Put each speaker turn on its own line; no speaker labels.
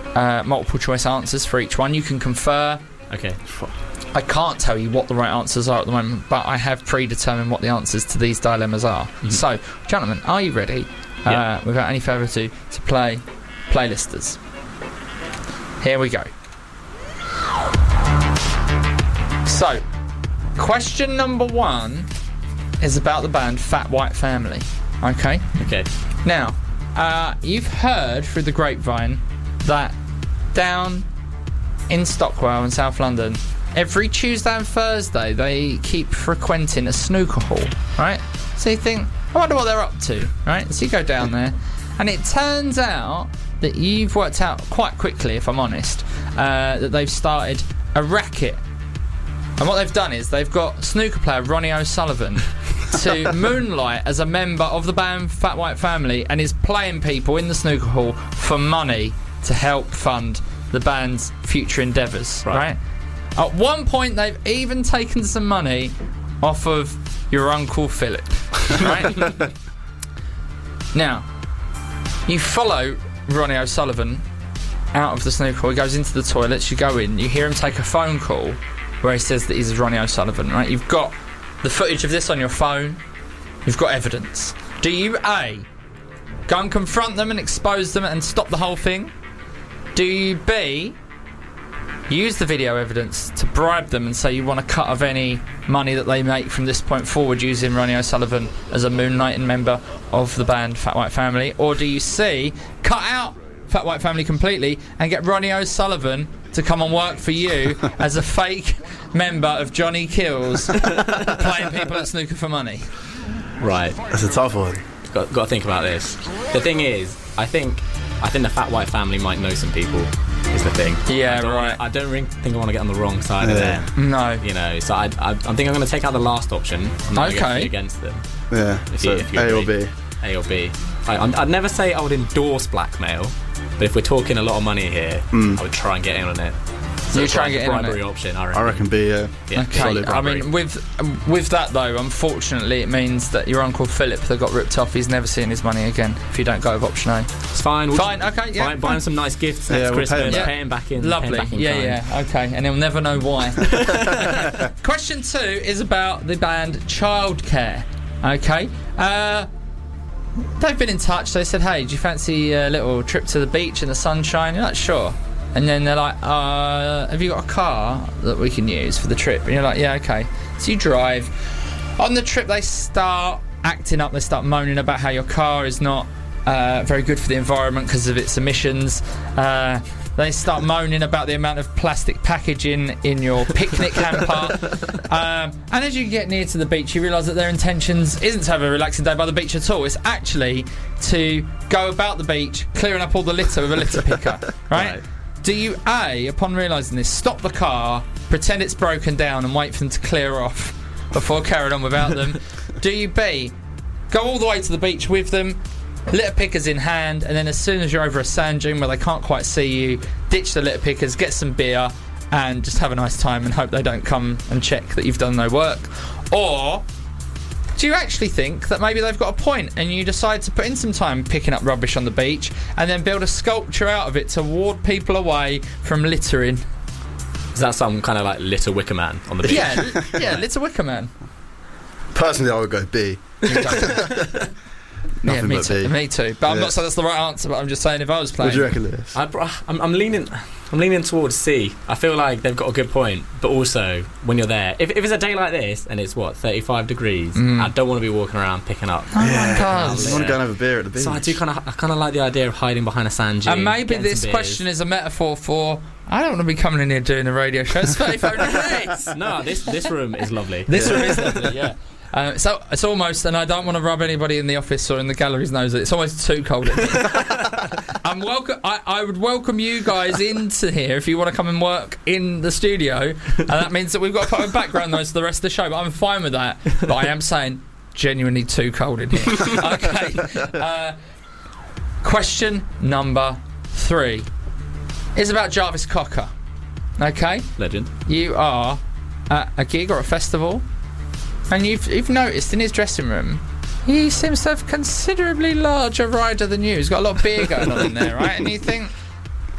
multiple choice answers for each one. You can confer.
Okay.
I can't tell you what the right answers are at the moment, but I have predetermined what the answers to these dilemmas are. Mm-hmm. So, gentlemen, are you ready?
Yep.
Without any further ado, to play Playlisters. Here we go. So, question number 1 is about the band Fat White Family. Okay?
Okay.
Now, you've heard through the grapevine that down in Stockwell in South London, every Tuesday and Thursday they keep frequenting a snooker hall, right? So you think, I wonder what they're up to, right? So you go down there, and it turns out that you've worked out quite quickly, if I'm honest, that they've started a racket. And what they've done is they've got snooker player Ronnie O'Sullivan to moonlight as a member of the band Fat White Family and is playing people in the snooker hall for money to help fund the band's future endeavours, right? At one point, they've even taken some money off of your Uncle Philip, right? Now, you follow Ronnie O'Sullivan out of the snooker hall. He goes into the toilets. You go in. You hear him take a phone call where he says that he's Ronnie O'Sullivan, right? You've got the footage of this on your phone. You've got evidence. Do you, A, go and confront them and expose them and stop the whole thing? Do you, B, use the video evidence to bribe them and say you want a cut of any money that they make from this point forward using Ronnie O'Sullivan as a moonlighting member of the band Fat White Family? Or do you C, cut out Fat White Family completely and get Ronnie O'Sullivan to come and work for you as a fake member of Johnny Kills playing people at snooker for money?
Right.
That's a tough one.
Got to think about this. The thing is, I think the Fat White Family might know some people, is the thing.
Yeah, right.
I don't really think I want to get on the wrong side of them.
No.
You know, so I think I'm going to take out the last option. I'm not going to go against them.
Yeah,
if
so
you
A or B.
A or B. I'd never say I would endorse blackmail, but if we're talking a lot of money here, I would try and get in on it. So
you try and get in on it?
Bribery option,
I reckon B, yeah.
Okay, I mean, with that though, unfortunately, it means that your Uncle Philip that got ripped off, he's never seeing his money again if you don't go with option A.
It's fine.
Okay, yeah.
Buy him some nice gifts next Christmas, pay him back in.
Lovely.
Back in
yeah, okay, and he'll never know why. Question 2 is about the band Childcare. Okay. They've been in touch. They said, hey, do you fancy a little trip to the beach in the sunshine? You're like, sure. And then they're like, have you got a car that we can use for the trip? And you're like, yeah, okay. So you drive. On the trip, they start acting up. They start moaning about how your car is not very good for the environment because of its emissions. They start moaning about the amount of plastic packaging in your picnic hamper. And as you get near to the beach, you realise that their intentions isn't to have a relaxing day by the beach at all. It's actually to go about the beach, clearing up all the litter with a litter picker, right? Do you, A, upon realising this, stop the car, pretend it's broken down and wait for them to clear off before carrying on without them? Do you, B, go all the way to the beach with them, litter pickers in hand, and then as soon as you're over a sand dune where they can't quite see you, ditch the litter pickers, get some beer, and just have a nice time and hope they don't come and check that you've done no work? Or do you actually think that maybe they've got a point and you decide to put in some time picking up rubbish on the beach and then build a sculpture out of it to ward people away from littering?
Is that some kind of like Little Wicker Man on the beach?
Yeah, Little Wicker Man.
Personally, I would go B.
Yeah, me too. But I'm not saying that's the right answer, but I'm just saying if I was playing.
What do you reckon, Lewis?
I'm leaning towards C. I feel like they've got a good point, but also when you're there, if it's a day like this and it's 35 degrees, I don't want to be walking around picking up.
Oh my God!
You want to go and have a beer at the beach.
So I kind of like the idea of hiding behind a sand dune.
And maybe this question is a metaphor for, I don't want to be coming in here doing a radio show. It's 35 degrees.
No, this room is lovely.
This room is lovely. Yeah. So it's almost, and I don't want to rub anybody in the office or in the galleries nose, it's almost too cold in here. I would welcome you guys into here if you want to come and work in the studio, and that means that we've got to put a background noise for the rest of the show, but I'm fine with that. But I am saying genuinely too cold in here. Okay. Question number 3 is about Jarvis Cocker. Okay?
Legend.
You are at a gig or a festival, and you've noticed in his dressing room he seems to have considerably larger rider than you. He's got a lot of beer going on in there, right? And you think,